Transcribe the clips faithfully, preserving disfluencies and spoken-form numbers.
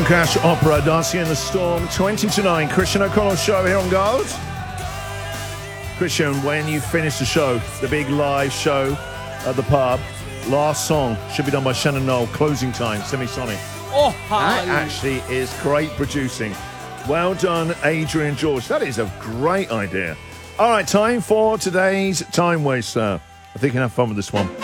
Cash Opera, Darcy in the Storm, twenty to nine. Christian O'Connell show here on Gold. Christian, when you finish the show, the big live show at the pub, last song should be done by Shannon Knoll, Closing Time, Semisonic. Oh, that actually is great producing. Well done, Adrian George. That is a great idea. All right, time for today's Time Waster. I think you can have fun with this one.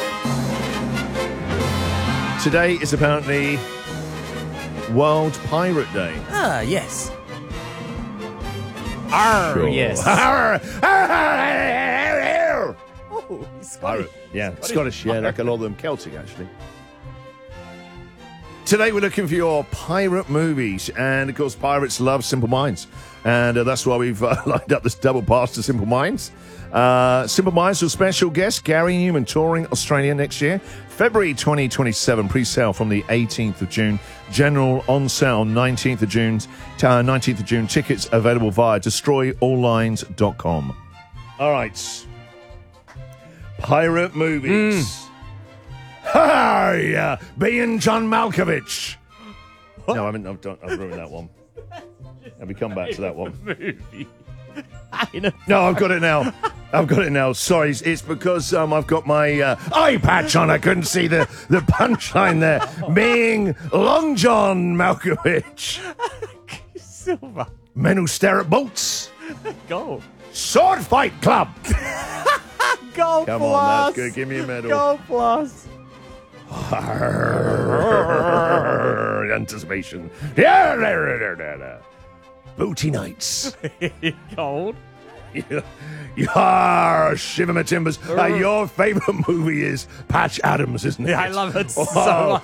Today is apparently World Pirate Day. Ah, yes. Arr, Sure. yes. Arr, arr, arr. Oh, he's Pirate. Scottish. Yeah, Scottish. Scottish, yeah, like a lot of them Celtic, actually. Today we're looking for your pirate movies, and of course pirates love Simple Minds, and uh, that's why we've uh, lined up this double pass to Simple Minds. Uh, Simple Minds with special guest Gary Newman touring Australia next year, February twenty twenty-seven, pre-sale from the eighteenth of June, general on sale nineteenth of June, uh, nineteenth of June, tickets available via destroy all lines dot com. All right, pirate movies. Mm. Hi, being John Malkovich. What? No, I mean, I've, done, I've ruined that one. Have we come back to that one? Movie. No, I've got it now. I've got it now. Sorry, it's, it's because um, I've got my uh, eye patch on. I couldn't see the, the punchline there. Being Long John Malkovich. Silver. Men who stare at boats. Gold. Sword Fight Club. Gold Come plus. on, that's good. Give me a medal. Gold plus. Anticipation. Yeah, Booty Nights. Gold. Yeah, Shiver My Timbers. Uh, your favourite movie is Patch Adams, isn't it? Yeah, I love it so Oh, much.